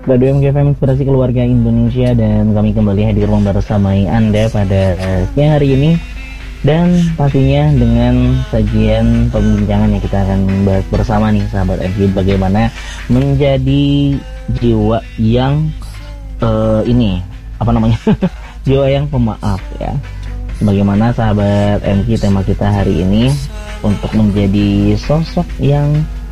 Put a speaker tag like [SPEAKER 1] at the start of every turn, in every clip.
[SPEAKER 1] Radio MGFM Inspirasi Keluarga Indonesia, dan kami kembali hadir membersamai Anda pada siang hari ini, dan pastinya dengan sajian pembincangan yang kita akan bahas bersama nih sahabat MG, bagaimana menjadi jiwa yang jiwa yang pemaaf ya. Bagaimana sahabat MG, tema kita hari ini untuk menjadi sosok yang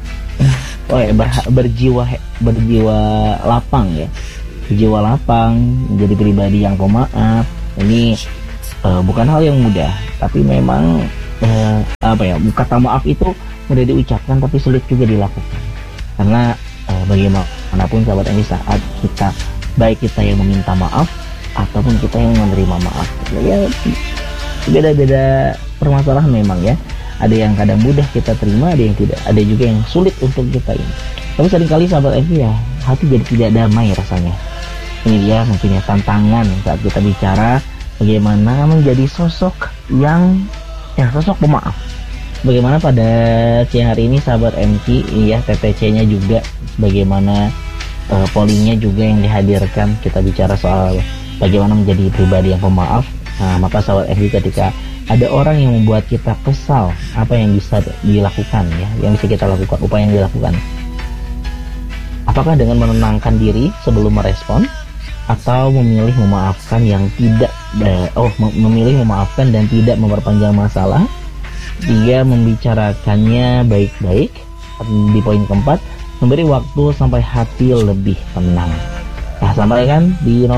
[SPEAKER 1] berjiwa lapang ya, berjiwa lapang, menjadi pribadi yang pemaaf. Ini bukan hal yang mudah, tapi memang kata maaf itu mudah diucapkan tapi sulit juga dilakukan, karena bagaimanapun sahabat ini, saat kita, baik kita yang meminta maaf ataupun kita yang menerima maaf ya, beda-beda permasalahan memang ya. Ada yang kadang mudah kita terima, ada yang tidak, ada juga yang sulit untuk kita ini. Tapi seringkali sahabat MV ya, hati jadi tidak damai rasanya. Ini dia mungkin ya tantangan saat kita bicara bagaimana menjadi sosok yang sosok pemaaf. Bagaimana pada siang hari ini sahabat MV ya, TTC-nya juga bagaimana, pollingnya juga yang dihadirkan. Kita bicara soal bagaimana menjadi pribadi yang pemaaf. Nah, maka sahabat MV, ketika ada orang yang membuat kita kesal, apa yang bisa dilakukan ya, yang bisa kita lakukan, upaya yang dilakukan? Apakah dengan menenangkan diri sebelum merespon, atau memilih memaafkan yang tidak memilih memaafkan dan tidak memperpanjang masalah? Dia membicarakannya baik-baik. Di poin keempat, memberi waktu sampai hati lebih tenang. Nah, sampaikan di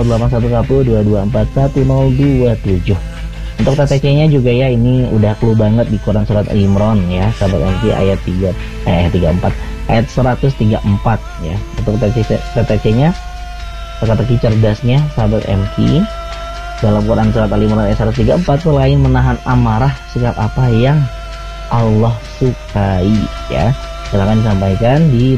[SPEAKER 1] 081122411027. Untuk TTC-nya juga ya, ini udah clue banget di Quran surat Al-Imran ya, sahabat MG, ayat 34, ayat 134 ya. Untuk TTC-nya, teka-teki cerdasnya sahabat MG, dalam Quran surat Al-Imran ayat 134, selain menahan amarah, sikap apa yang Allah sukai ya. Silakan disampaikan di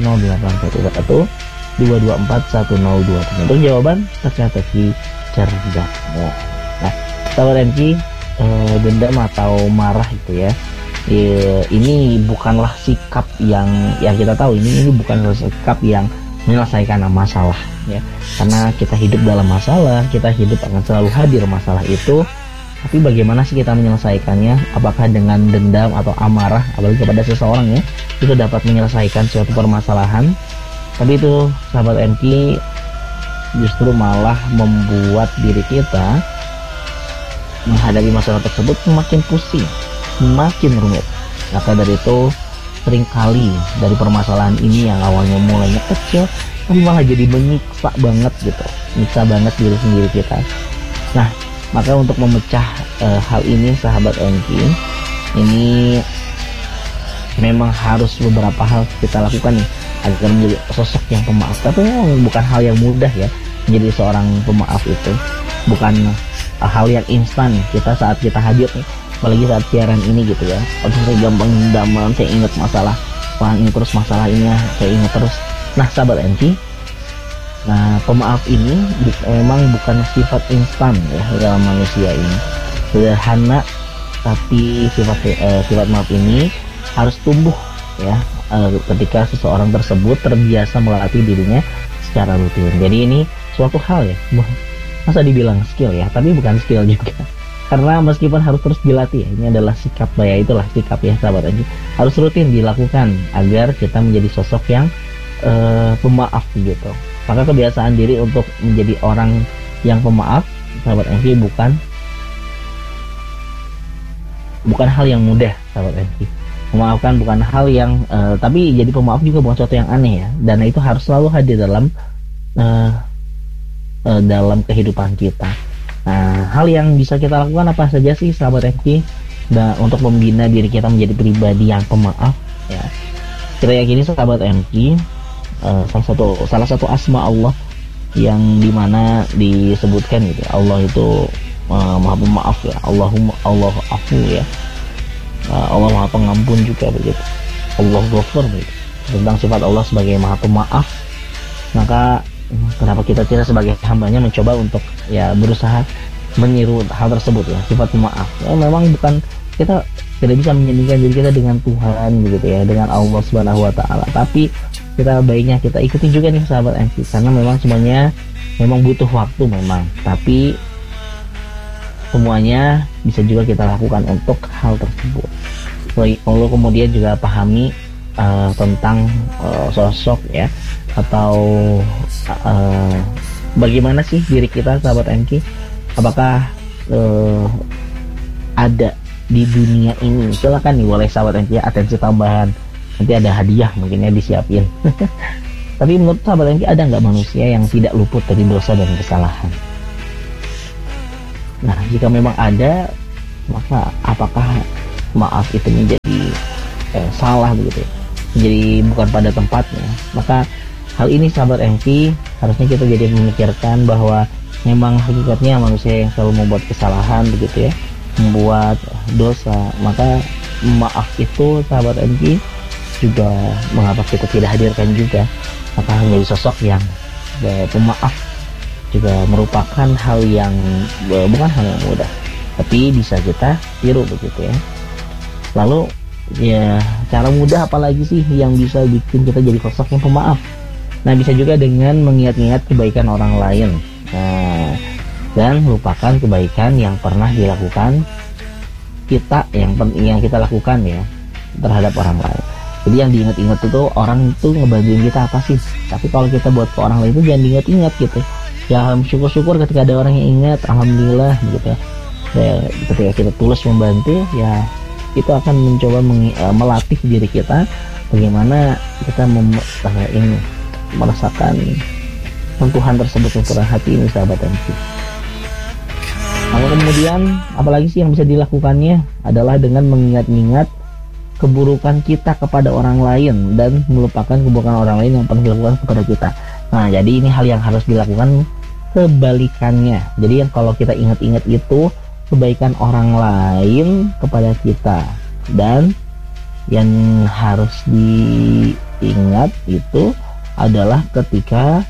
[SPEAKER 1] 081122411027 untuk jawaban teka-teki cerdasnya. Nah, sahabat MG, dendam atau marah itu ya, ini bukanlah sikap yang kita tahu, ini bukan sikap yang menyelesaikan masalah ya, karena kita hidup dalam masalah, kita hidup akan selalu hadir masalah itu. Tapi bagaimana sih kita menyelesaikannya? Apakah dengan dendam atau amarah, apalagi kepada seseorang ya, itu dapat menyelesaikan suatu permasalahan? Tapi itu sahabat MG justru malah membuat diri kita menghadapi masalah tersebut semakin pusing, semakin rumit. Maka dari itu, seringkali dari permasalahan ini yang awalnya mulainya kecil, tapi malah jadi menyiksa banget gitu, menyiksa banget diri sendiri kita. Nah, maka untuk memecah hal ini sahabat MG, ini memang harus beberapa hal kita lakukan nih agar menjadi sosok yang pemaaf. Tapi memang bukan hal yang mudah ya, menjadi seorang pemaaf itu bukan hal yang instan kita saat kita hadir nih, apalagi saat siaran ini gitu ya. Saya gampang dendam, saya ingat masalah ini terus, masalah ini saya ingat terus. Nah sahabat MG, nah pemaaf ini memang bukan sifat instan ya dalam manusia ini, sederhana, tapi sifat maaf ini harus tumbuh ya ketika seseorang tersebut terbiasa melatih dirinya secara rutin. Jadi ini suatu hal ya, masa dibilang skill ya, tapi bukan skill juga, karena meskipun harus terus dilatih, ini adalah sikap ya, itulah sikap ya sahabat MG, harus rutin dilakukan agar kita menjadi sosok yang pemaaf gitu. Maka kebiasaan diri untuk menjadi orang yang pemaaf sahabat MG bukan hal yang mudah sahabat MG. Memaafkan bukan hal yang tapi jadi pemaaf juga bukan sesuatu yang aneh ya, dan itu harus selalu hadir dalam kehidupan kita. Nah, hal yang bisa kita lakukan apa saja sih sahabat MG untuk membina diri kita menjadi pribadi yang pemaaf ya. Kita yakini sahabat MG, salah satu asma Allah yang dimana disebutkan gitu, Allah itu maha pemaaf ya, Allah afu ya, Allah maha pengampun juga begitu, Allah Ghafur begitu. Tentang sifat Allah sebagai maha pemaaf, maka kenapa kita tidak sebagai hambanya mencoba untuk ya berusaha meniru hal tersebut ya, sifat pemaaf ya. Memang bukan, kita tidak bisa menyandingkan diri kita dengan Tuhan begitu ya, dengan Allah Subhanahu wa taala, tapi kita baiknya kita ikuti juga nih sahabat MC, karena memang semuanya memang butuh waktu memang, tapi semuanya bisa juga kita lakukan untuk hal tersebut. Lalu kemudian juga pahami tentang sosok ya, atau bagaimana sih diri kita sahabat MC, apakah ada di dunia ini. Silakan nih boleh sahabat MC atensi tambahan, nanti ada hadiah mungkinnya disiapin. Tapi menurut sahabat MC, ada nggak manusia yang tidak luput dari dosa dan kesalahan? Nah, jika memang ada, maka apakah maaf itu menjadi salah begitu ya? Jadi bukan pada tempatnya. Maka hal ini sahabat MC harusnya kita jadi memikirkan bahwa memang hakikatnya manusia yang selalu membuat kesalahan begitu ya, membuat dosa. Maka maaf itu sahabat MC juga mengapa kita tidak hadirkan juga, maka menjadi sosok yang pemaaf juga merupakan hal yang bukan hal yang mudah, tapi bisa kita tiru begitu ya. Lalu ya, cara mudah apalagi sih yang bisa bikin kita jadi sosok yang pemaaf? Nah, bisa juga dengan mengingat-ingat kebaikan orang lain, dan lupakan kebaikan yang pernah dilakukan kita, yang kita lakukan ya terhadap orang lain. Jadi yang diingat-ingat itu orang itu ngebantuin kita apa sih, tapi kalau kita buat ke orang lain itu jangan diingat-ingat gitu ya. Syukur-syukur ketika ada orang yang ingat, alhamdulillah begitu ya. Ketika kita tulus membantu ya, itu akan mencoba melatih diri kita bagaimana kita merasakan sentuhan tersebut, sentuhan hati ini sahabat MC. Lalu kemudian apalagi sih yang bisa dilakukannya adalah dengan mengingat-ingat keburukan kita kepada orang lain dan melupakan keburukan orang lain yang pernah dilakukan kepada kita. Nah, jadi ini hal yang harus dilakukan kebalikannya. Jadi yang kalau kita ingat-ingat itu kebaikan orang lain kepada kita, dan yang harus diingat itu adalah ketika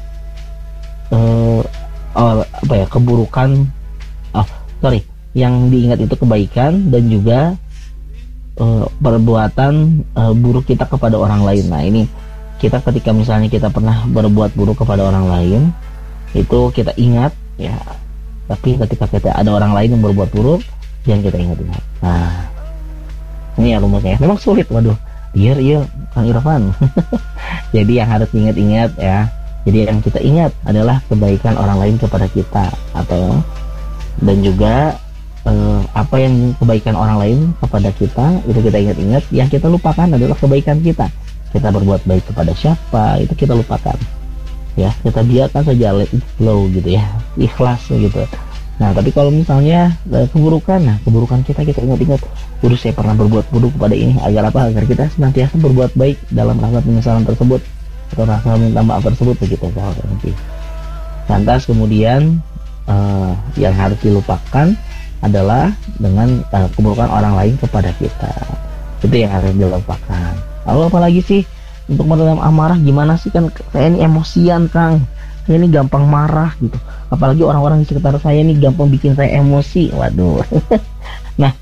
[SPEAKER 1] keburukan, yang diingat itu kebaikan dan juga perbuatan buruk kita kepada orang lain. Nah, ini kita ketika misalnya kita pernah berbuat buruk kepada orang lain, itu kita ingat ya, tapi ketika kita ada orang lain yang berbuat buruk, jangan kita ingat-ingat. Nah, ini ya rumusnya. Memang sulit, waduh. Iya Kang Irfan. Jadi yang harus diingat-ingat ya. Jadi yang kita ingat adalah kebaikan orang lain kepada kita, dan juga apa yang kebaikan orang lain kepada kita itu kita ingat-ingat. Yang kita lupakan adalah kebaikan kita. Kita berbuat baik kepada siapa itu kita lupakan ya, kita biarkan saja, let it flow gitu ya, ikhlas gitu. Nah, tapi kalau misalnya keburukan kita ingat-ingat, saya pernah berbuat buruk kepada ini, agar apa? Agar kita senantiasa berbuat baik dalam rasa penyesalan tersebut atau rasa minta maaf tersebut begitu. Lantas kemudian yang harus dilupakan adalah dengan keburukan orang lain kepada kita. Itu yang harus dilupakan. Lalu apalagi sih untuk meredam amarah? Gimana sih, kan saya ini emosian Kang, saya ini gampang marah gitu, apalagi orang-orang di sekitar saya ini gampang bikin saya emosi. Waduh. Nah,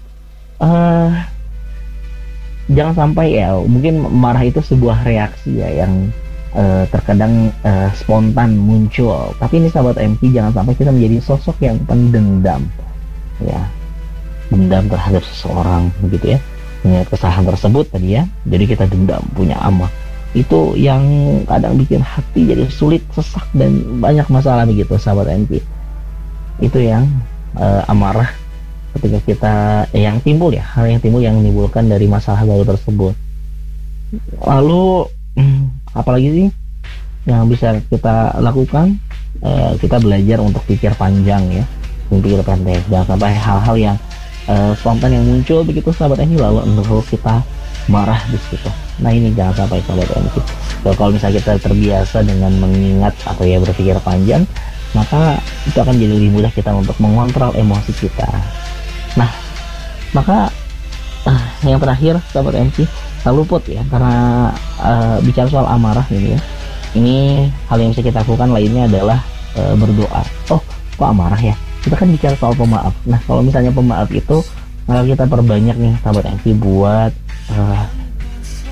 [SPEAKER 1] jangan sampai ya, mungkin marah itu sebuah reaksi ya yang terkadang spontan muncul, tapi ini sahabat MP, jangan sampai kita menjadi sosok yang pendendam ya, dendam terhadap seseorang begitu ya, punya kesalahan tersebut tadi ya, jadi kita dendam, punya amarah. Itu yang kadang bikin hati jadi sulit, sesak, dan banyak masalah begitu sahabat MP. Itu yang amarah ketika kita yang timbul ya, hal yang timbul yang menimbulkan dari masalah baru tersebut. Lalu apalagi sih yang bisa kita lakukan? Kita belajar untuk pikir panjang ya, pikir pendek, jangan sampai hal-hal yang spontan yang muncul begitu sahabat MP lalu kita marah di situ. Nah, ini jangan sampai sahabat MP. Kalau misalnya kita terbiasa dengan mengingat atau ya berpikir panjang, maka itu akan jadi lebih mudah kita untuk mengontrol emosi kita. Nah, maka yang terakhir sahabat MC, tak luput ya, karena bicara soal amarah ini ya, ini hal yang bisa kita lakukan lainnya adalah berdoa. Oh, kok amarah ya? Kita kan bicara soal pemaaf. Nah, kalau misalnya pemaaf itu, maka kita perbanyak nih sahabat MC buat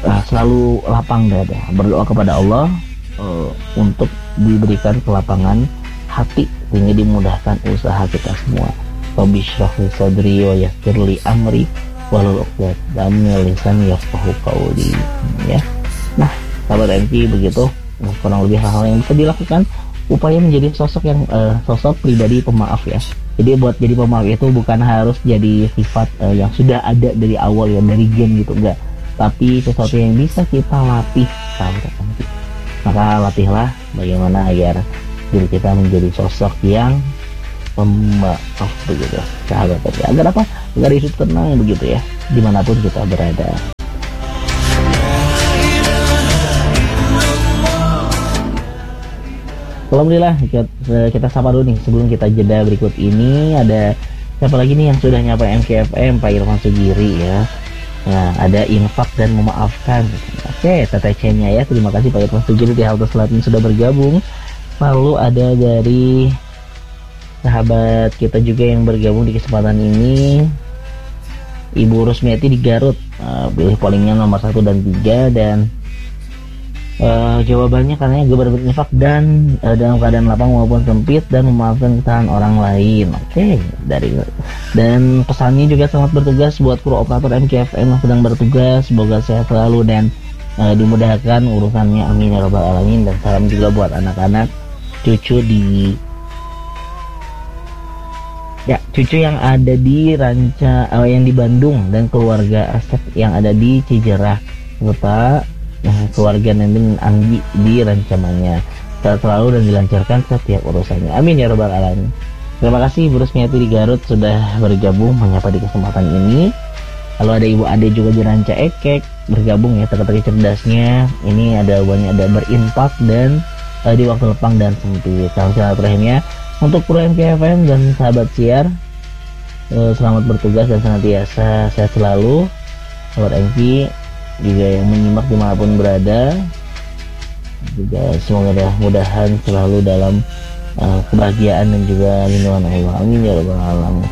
[SPEAKER 1] selalu lapang dada, berdoa kepada Allah untuk diberikan kelapangan hati sehingga dimudahkan usaha kita semua. Rabbi shrah li sadri wa yassir li amri wahlul 'uqdatam min lisani yafqahu qawli. Ya. Nah, sahabat MK, begitu kurang lebih hal-hal yang bisa dilakukan upaya menjadi sosok yang sosok pribadi pemaaf ya. Jadi buat jadi pemaaf itu bukan harus jadi sifat yang sudah ada dari awal ya, dari gen gitu, enggak. Tapi sesuatu yang bisa kita latih, sahabat MK. Maka latihlah bagaimana agar diri kita menjadi sosok yang pemaaf begitu, sahabat MK. Agar apa? Agar hidup tenang begitu ya, dimanapun kita berada. Alhamdulillah, kita sapa dulu nih sebelum kita jeda berikut ini. Ada siapa lagi nih yang sudah nyapa MKFM? Pak Irfan Sugiri ya. Nah, ada infak dan memaafkan. Oke, Teteh Chen-nya ya. Terima kasih Pak Irfan Sugiri di Halte Selatan sudah bergabung. Lalu ada dari sahabat kita juga yang bergabung di kesempatan ini, Ibu Rusmiati di Garut. Pilih pollingnya nomor 1 dan 3 dan jawabannya karena gue berinfak dan dalam keadaan lapang maupun sempit dan memaafkan kesalahan orang lain. Oke, dan pesannya juga selamat bertugas buat kru operator MKFM yang sedang bertugas. Semoga sehat selalu dan dimudahkan urusannya, amin ya rabbal alamin. Dan salam juga buat anak-anak cucu yang ada di yang di Bandung dan keluarga Asep yang ada di Cijerah serta keluarga Nending Anggi di Rancamannya. Sehat selalu dan dilancarkan setiap urusannya, amin ya rabbal alamin. Terima kasih Bu Rusmiati di Garut sudah bergabung menyapa di kesempatan ini. Lalu ada Ibu Ade juga di Ranca Ekek bergabung ya, teka-teki cerdasnya. Ini ada hubungannya, ada berinfak dan di waktu lapang dan sempit. Salam silaturahimnya untuk kru MKFM dan sahabat siar. Selamat bertugas dan senantiasa sehat selalu. Sahabat MK juga yang menyimak dimanapun berada, juga semoga mudahan selalu dalam kebahagiaan dan juga lindungan Allah, amin ya rabbal alamin.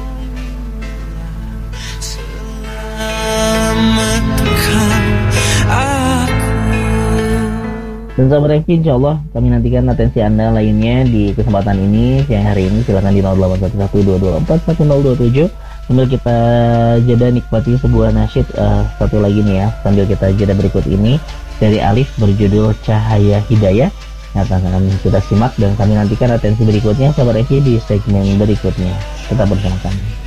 [SPEAKER 1] Dan sahabat MK, insya Allah kami nantikan atensi Anda lainnya di kesempatan ini siang hari ini. Silakan di 081122411027 sambil kita jeda nikmati sebuah nasyid satu lagi nih ya, sambil kita jeda berikut ini dari Alif berjudul Cahaya Hidayah yang akan kita simak dan kami nantikan atensi berikutnya sahabat MK di segmen berikutnya. Tetap bersama kami.